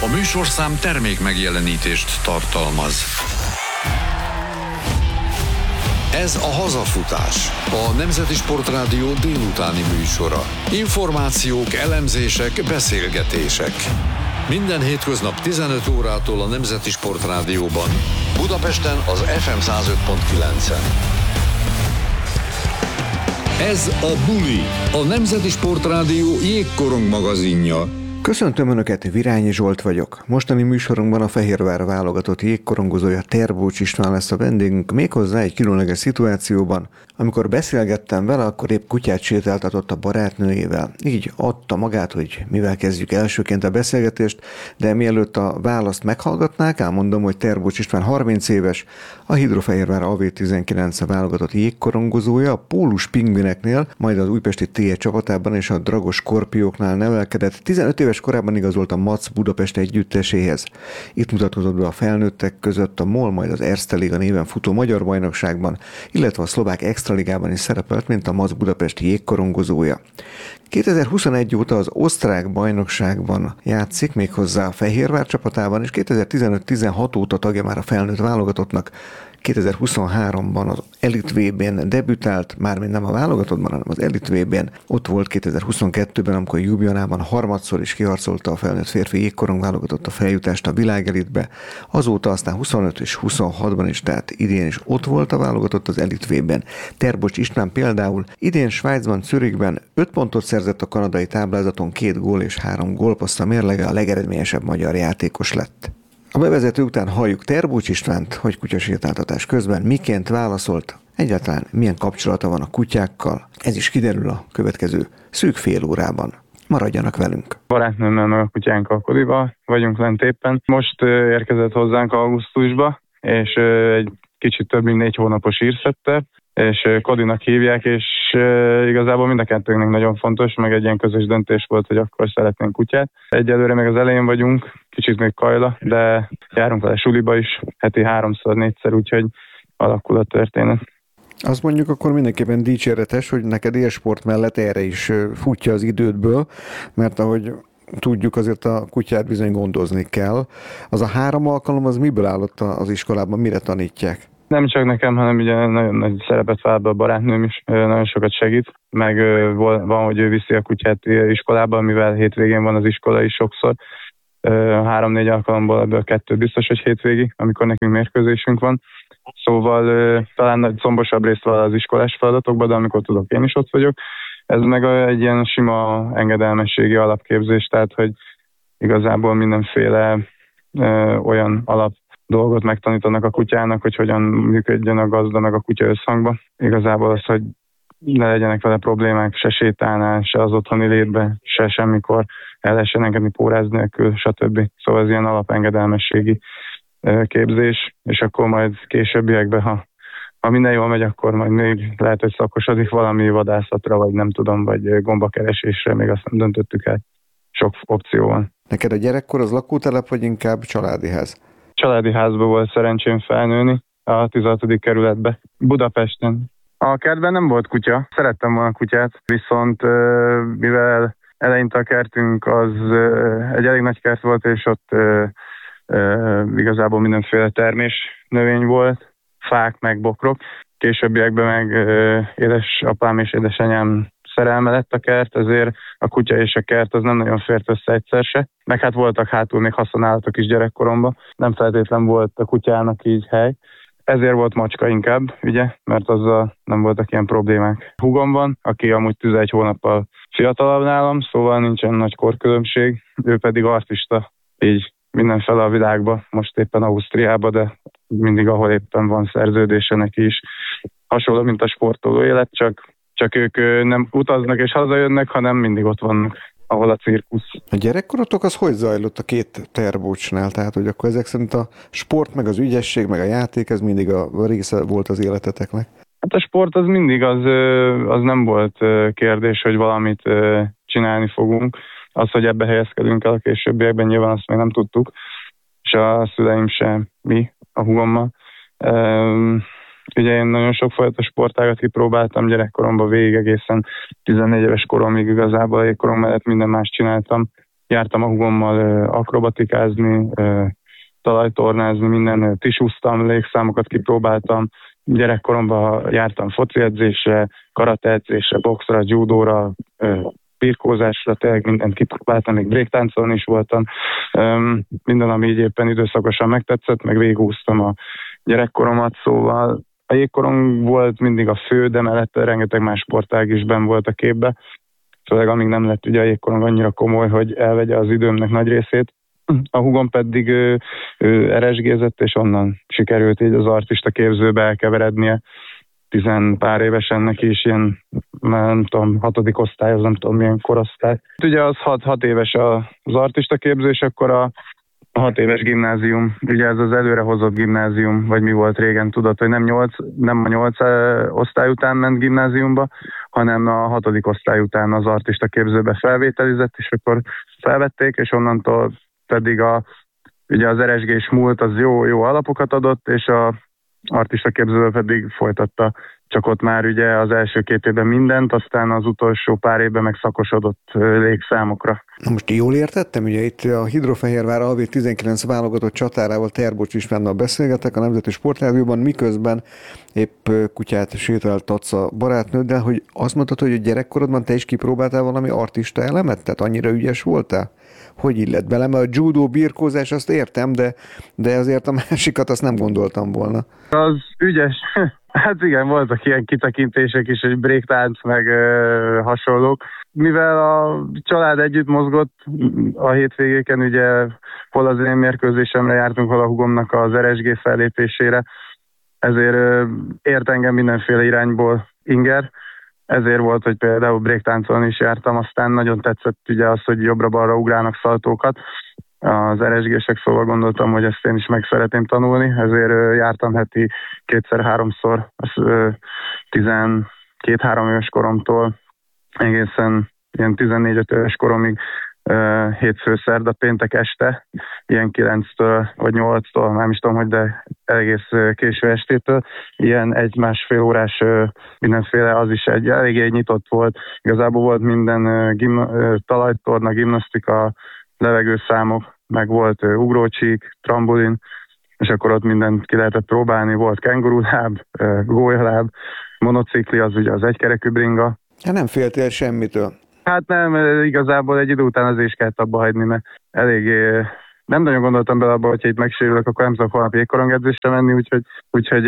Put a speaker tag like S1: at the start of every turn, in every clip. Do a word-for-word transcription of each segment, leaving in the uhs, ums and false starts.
S1: A műsorszám termék megjelenítést tartalmaz. Ez a Hazafutás, a Nemzeti Sportrádió délutáni műsora. Információk, elemzések, beszélgetések. Minden hétköznap tizenöt órától a Nemzeti Sportrádióban. Budapesten az ef em száz öt pont kilencen. Ez a Buli, a Nemzeti Sportrádió jégkorong magazinja.
S2: Köszöntöm Önöket, Virányi Zsolt vagyok. Mostani műsorunkban a Fehérvár válogatott jégkorongozója Terbocs István lesz a vendégünk, méghozzá egy különleges szituációban. Amikor beszélgettem vele, akkor épp kutyát sétáltatott a barátnőjével. Így adta magát, hogy mivel kezdjük elsőként a beszélgetést, de mielőtt a választ meghallgatnák, elmondom, hogy Terbocs István harminc éves, a Hidrofehérvár á vé tizenkilenc válogatott jégkorongozója, a Pólus Pingvineknél, majd az újpesti té e csapatában és a Dragos Skorpióknál nevelkedett. tizenöt éves korában igazolt a MAC Budapest együtteséhez. Itt mutatkozott be a felnőttek között a MOL, majd az Erste Liga néven futó magyar bajnokságban, illetve a szlovák extraligában is szerepelt, mint a MAC Budapest jégkorongozója. kétezer-huszonegy óta az osztrák bajnokságban játszik, méghozzá a Fehérvár csapatában, és kétezer-tizenöt-tizenhat óta tagja már a felnőtt válogatottnak. kétezer-huszonháromban az Elite vé bén debütált, mármint nem a válogatottban, hanem az Elite vé bén. Ott volt kétezer-huszonkettőben, amikor Ljubljanában harmadszor is kiharcolta a felnőtt férfi jégkorong válogatott a feljutást a világelitbe. Azóta aztán huszonöt és huszonhatban is, tehát idén is ott volt a válogatott az Elite vé bén. Terbocs István például idén Svájcban, Zürichben öt pontot szerzett a kanadai táblázaton, két gól és három gólpassz, a mérlege, a legeredményesebb magyar játékos lett. A bevezető után halljuk Terbocs Istvánt, hogy kutyasétáltatás közben miként válaszolt, egyáltalán milyen kapcsolata van a kutyákkal. Ez is kiderül a következő szűk fél órában. Maradjanak velünk.
S3: Barátnőmmel meg a kutyánkkal Kodiba vagyunk lent éppen. Most érkezett hozzánk augusztusba, és egy kicsit több mint négy hónapos írszette, és Kodinak hívják, és igazából mind a kettőnknek nagyon fontos, meg egy ilyen közös döntés volt, hogy akkor szeretnénk kutyát. Egyelőre még az elején vagyunk, kicsit még kajla, de járunk vele suliba is, heti háromszor, négyszer, úgyhogy alakul a történet.
S2: Azt mondjuk akkor mindenképpen dicséretes, hogy neked élsport mellett erre is futja az idődből, mert ahogy tudjuk, azért a kutyát bizony gondozni kell. Az a három alkalom, az miből állott az iskolában, mire tanítják?
S3: Nem csak nekem, hanem ugye nagyon nagy szerepet vállal be a barátnőm is, nagyon sokat segít, meg van, hogy ő viszi a kutyát iskolába, mivel hétvégén van az iskola is sokszor. Három-négy alkalomból ebből kettő biztos, hogy hétvégi, amikor nekünk mérkőzésünk van. Szóval talán nagy szombosabb részt vállal az iskolás feladatokban, de amikor tudok, én is ott vagyok. Ez meg egy ilyen sima engedelmességi alapképzés, tehát hogy igazából mindenféle ö, olyan alap dolgot megtanítanak a kutyának, hogy hogyan működjön a gazda meg a kutya összhangba. Igazából az, hogy ne legyenek vele problémák, se sétálnál, se az otthoni létbe, se semmikor el lehessen engedni póráz nélkül, stb. Szóval ez ilyen alapengedelmességi képzés, és akkor majd későbbiekben, ha, ha minden jól megy, akkor majd még lehet, hogy szakosodik valami vadászatra, vagy nem tudom, vagy gombakeresésre, még azt nem döntöttük el. Sok opció van.
S2: Neked a gyerekkor az lakótelep, vagy inkább családi ház?
S3: Családi házba volt szerencsém felnőni, a tizenhatodik kerületbe, Budapesten. A kertben nem volt kutya, szerettem volna kutyát, viszont mivel eleinte a kertünk az egy elég nagy kert volt, és ott igazából mindenféle termés növény volt, fák meg bokrok. Későbbiekben meg édesapám és édesanyám szerelme lett a kert, ezért a kutya és a kert az nem nagyon fért össze egyszer se. Meg hát voltak hátul még haszonállatok is gyerekkoromban, nem feltétlen volt a kutyának így hely. Ezért volt macska inkább, ugye, mert azzal nem voltak ilyen problémák. Húgom van, aki amúgy tizenegy hónappal fiatalabb nálam, szóval nincsen nagy korkülönbség, ő pedig artista, így mindenfele a világba, most éppen Ausztriába, de mindig ahol éppen van szerződése neki is. Hasonló, mint a sportoló élet, csak, csak ők nem utaznak és hazajönnek, hanem mindig ott vannak, ahol a cirkusz.
S2: A gyerekkorotok az hogy zajlott a két Terbocsnál? Tehát, hogy akkor ezek szerint a sport, meg az ügyesség, meg a játék, ez mindig a része volt az életeteknek?
S3: Hát a sport az mindig, az, az nem volt kérdés, hogy valamit csinálni fogunk. Az, hogy ebbe helyezkedünk el a későbbiekben, nyilván azt még nem tudtuk, és a szüleim sem, mi, a húgommal. Ugye én nagyon sokfajta sportágat kipróbáltam gyerekkoromban végig, egészen tizennégy éves koromig igazából jégkorong mellett minden más csináltam. jártam a hugommal akrobatikázni, talajtornázni, minden tisúztam, légszámokat kipróbáltam. Gyerekkoromban jártam foci edzésre, karate edzésre, boxra, judóra, birkózásra, tényleg mindent kipróbáltam, még breaktáncolni is voltam. Minden, ami így éppen időszakosan megtetszett, meg végigúztam a gyerekkoromat, szóval a jégkorong volt mindig a fő, de mellette rengeteg más sportág is benn volt a képbe. Főleg amíg nem lett ugye a jégkorong annyira komoly, hogy elvegye az időmnek nagy részét. A húgom pedig ő, ő eresgézett, és onnan sikerült így az artista képzőbe elkeverednie. Tizen pár évesen neki is ilyen, nem tudom, hatodik osztály, az nem tudom milyen korosztály. Ugye az hat, hat éves az artista képzés, akkor a hat éves gimnázium, ugye ez az előrehozott gimnázium, vagy mi volt régen, tudod, hogy nem, nyolc, nem a nyolc osztály után ment gimnáziumba, hanem a hatodik osztály után az artista képzőbe felvételizett, és akkor felvették, és onnantól pedig a, ugye az er es gés múlt az jó, jó alapokat adott, és a artista képzőbe pedig folytatta, csak ott már ugye az első két évben mindent, aztán az utolsó pár évben meg szakosodott légszámokra.
S2: Na most jól értettem, ugye itt a Hidrofehérvár A V tizenkilenc válogatott csatárával, Terbocs Istvánnal beszélgetek a Nemzeti Sportrádióban, miközben épp kutyát sétáltatsz a barátnőddel, hogy azt mondtad, hogy a gyerekkorodban te is kipróbáltál valami artista elemet? Tehát annyira ügyes voltál? Hogy illett bele? Mert a judó, birkózás, azt értem, de, de azért a másikat azt nem gondoltam volna.
S3: Az ügyes. Hát igen, voltak ilyen kitekintések is, hogy breaktánc, meg ö, hasonlók. Mivel a család együtt mozgott a hétvégéken, ugye hol az én mérkőzésemre jártunk, hol a hugomnak az er es gé fellépésére, ezért ö, ért engem mindenféle irányból inger. Ezért volt, hogy például breaktáncolni is jártam, aztán nagyon tetszett ugye az, hogy jobbra-balra ugrálnak szaltókat az er es gések, szóval gondoltam, hogy ezt én is meg szeretném tanulni, ezért jártam heti kétszer-háromszor, tizenkét-három éves koromtól egészen ilyen tizennégy-öt éves koromig, hétfő, szerda, péntek este, ilyen kilenctől vagy nyolctól, nem is tudom, hogy de egész késő estétől, ilyen egy-másfél órás mindenféle, az is egy eléggé nyitott volt. Igazából volt minden gimna, talajtorna, gimnasztika, levegőszámok, meg volt ugrócsík, trambolin, és akkor ott mindent ki lehetett próbálni, volt kenguruláb, gólyaláb, monocikli, az ugye az egykerekű bringa.
S2: Hát nem féltél semmitől?
S3: Hát nem, igazából egy idő után azért is kellett abba hagyni, mert eléggé nem nagyon gondoltam bele abba, hogyha itt megsérülök, akkor nem tudok holnap jégkorongedzésre menni, úgyhogy, úgyhogy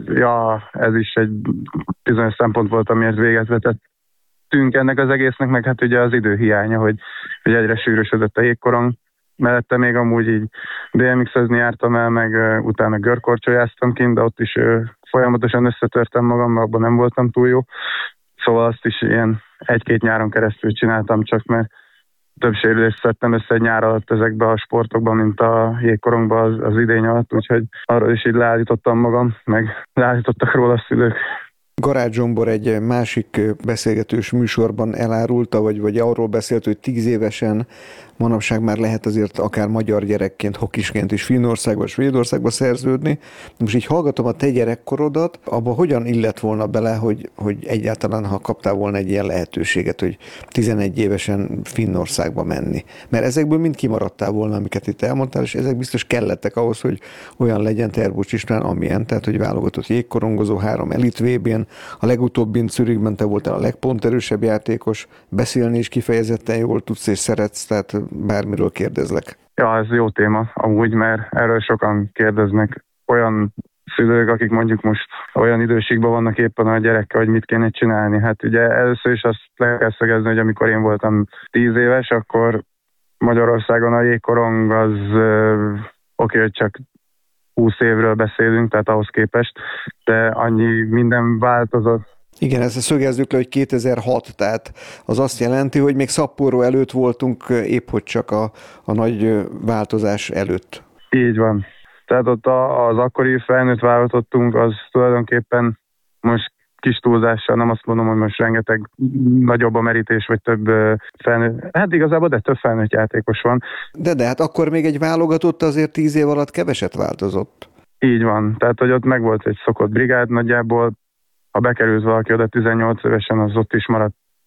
S3: ja, ez is egy bizonyos szempont volt, amiért véget vetettünk ennek az egésznek, meg hát ugye az idő hiánya, hogy, hogy egyre sűrűsödött a jégkorong. Mellette még amúgy így bé em iksz-ezni jártam el, meg uh, utána görkorcsolyáztam kint, de ott is uh, folyamatosan összetörtem magam, mert abban nem voltam túl jó. Szóval azt is ilyen egy-két nyáron keresztül csináltam, csak mert több sérülést szedtem össze egy nyár alatt ezekbe a sportokban, mint a jégkorongban az, az idény alatt, úgyhogy arról is így leállítottam magam, meg leállítottak róla a szülők.
S2: Garács Zsombor egy másik beszélgetős műsorban elárulta, vagy, vagy arról beszélt, hogy tíz évesen manapság már lehet azért akár magyar gyerekként, hokisként is Finnországba, Svédországba szerződni. Most így hallgatom a te gyerekkorodat, abba hogyan illett volna bele, hogy, hogy egyáltalán ha kaptál volna egy ilyen lehetőséget, hogy tizenegy évesen Finnországba menni. Mert ezekből mind kimaradtál volna, amiket itt elmondtál, és ezek biztos kellettek ahhoz, hogy olyan legyen Terbocs István, amilyen, tehát hogy válogatott jégkorongozó, három elit vé bén, a legutóbbin Zürichben te voltál a legponterősebb játékos, beszélni is kifejezetten jól tudsz és szeretsz, tehát bármiről kérdezlek.
S3: Ja, ez jó téma amúgy, mert erről sokan kérdeznek. Olyan szülők, akik mondjuk most olyan időségben vannak éppen a gyerekkel, hogy mit kéne csinálni. Hát ugye először is azt le kell szögezni, hogy amikor én voltam tíz éves, akkor Magyarországon a jégkorong az oké, okay, hogy csak húsz évről beszélünk, tehát ahhoz képest, de annyi minden változott.
S2: Igen, ezt szögezzük le, hogy kétezer-hat, tehát az azt jelenti, hogy még Sapporo előtt voltunk, épp hogy csak a, a nagy változás előtt.
S3: Így van. Tehát ott az akkori felnőtt válogatottunk, az tulajdonképpen most kis túlzással, nem azt mondom, hogy most rengeteg nagyobb a merítés, vagy több felnőtt, hát igazából de több felnőtt játékos van.
S2: De, de hát akkor még egy válogatott azért tíz év alatt keveset változott.
S3: Így van, tehát hogy ott megvolt egy szokott brigád nagyjából, ha bekerült valaki oda tizennyolc évesen, az ott is maradt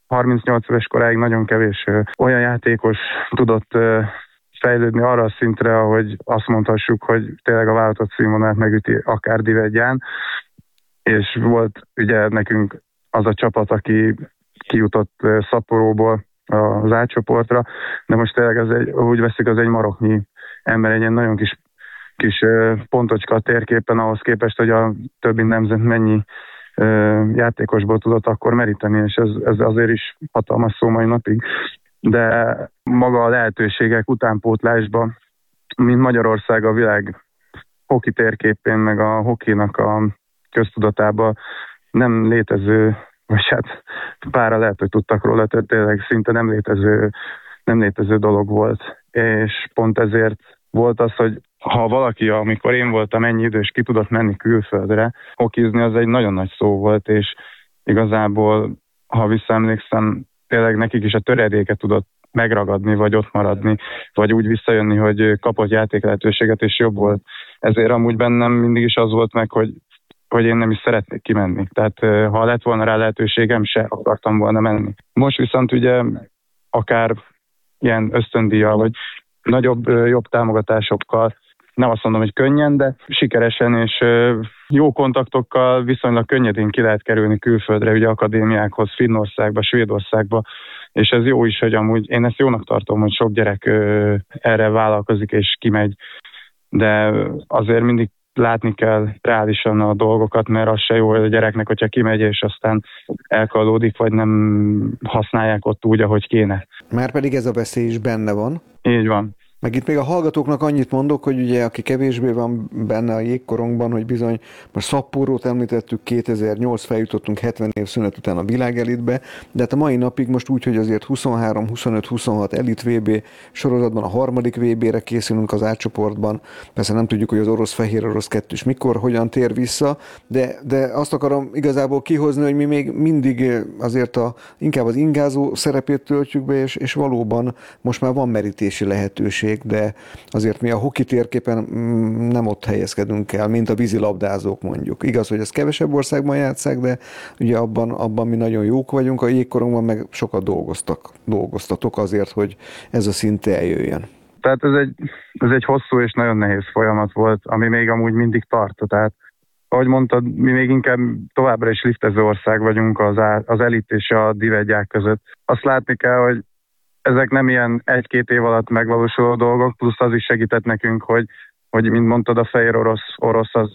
S3: harmincnyolc éves koráig nagyon kevés olyan játékos tudott fejlődni arra a szintre, ahogy azt mondhassuk, hogy tényleg a válogatott színvonalát megüti akár Divedján, és volt ugye nekünk az a csapat, aki kijutott Szapporóból az A csoportra, de most tényleg az egy, úgy veszik, az egy maroknyi ember, egy ilyen nagyon kis, kis pontocska a térképen ahhoz képest, hogy a többi nemzet mennyi játékosból tudott akkor meríteni, és ez, ez azért is hatalmas szó mai napig. De maga a lehetőségek utánpótlásban, mint Magyarország a világ hoki térképén, meg a hokinak a köztudatában nem létező, vagy hát pára lehet, hogy tudtak róla, tehát tényleg szinte nem létező, nem létező dolog volt. És pont ezért volt az, hogy ha valaki, amikor én voltam ennyi idős, ki tudott menni külföldre, hokizni, az egy nagyon nagy szó volt, és igazából, ha visszaemlékszem, tényleg nekik is a töredéke tudott megragadni, vagy ott maradni, vagy úgy visszajönni, hogy kapott játék lehetőséget, és jobb volt. Ezért amúgy bennem mindig is az volt meg, hogy, hogy én nem is szeretnék kimenni. Tehát ha lett volna rá lehetőségem, se akartam volna menni. Most viszont ugye akár ilyen ösztöndíjjal, vagy nagyobb, jobb támogatásokkal, nem azt mondom, hogy könnyen, de sikeresen és jó kontaktokkal viszonylag könnyedén ki lehet kerülni külföldre, ugye akadémiákhoz, Finnországba, Svédországba, és ez jó is, hogy amúgy én ezt jónak tartom, hogy sok gyerek erre vállalkozik és kimegy, de azért mindig látni kell reálisan a dolgokat, mert az se jó, hogy a gyereknek, hogyha kimegy, és aztán elkalódik, vagy nem használják ott úgy, ahogy kéne.
S2: Márpedig ez a veszély is benne van.
S3: Így van.
S2: Meg itt még a hallgatóknak annyit mondok, hogy ugye aki kevésbé van benne a jégkorongban, hogy bizony most Szapporót említettük, kétezer-nyolc feljutottunk hetven év szünet után a világelitbe, de hát a mai napig most úgy, hogy azért huszonhárom, huszonöt, huszonhat elit vé bé sorozatban a harmadik vé bére készülünk az A csoportban. Persze nem tudjuk, hogy az orosz-fehér orosz kettős mikor, hogyan tér vissza, de, de azt akarom igazából kihozni, hogy mi még mindig azért a, inkább az ingázó szerepét töltjük be, és, és valóban most már van merítési lehetőség, de azért mi a hoki térképen nem ott helyezkedünk el, mint a vízilabdázók mondjuk. Igaz, hogy ez kevesebb országban játsszák, de ugye abban, abban mi nagyon jók vagyunk, a jégkorongban meg sokat dolgoztak, dolgoztatok azért, hogy ez a szint eljöjjön.
S3: Tehát ez egy, ez egy hosszú és nagyon nehéz folyamat volt, ami még amúgy mindig tart. Tehát, ahogy mondtad, mi még inkább továbbra is liftező ország vagyunk az, az elit és a divegyák között. Azt látni kell, hogy ezek nem ilyen egy-két év alatt megvalósuló dolgok, plusz az is segített nekünk, hogy, hogy mint mondtad, a fehér orosz, orosz az